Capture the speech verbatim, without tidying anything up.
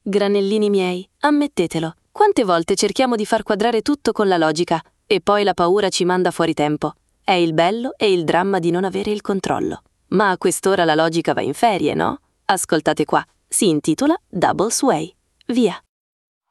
Granellini miei, ammettetelo, quante volte cerchiamo di far quadrare tutto con la logica e poi la paura ci manda fuori tempo. È il bello e il dramma di non avere il controllo. Ma a quest'ora la logica va in ferie, no? Ascoltate qua, si intitola Double Sway. Via!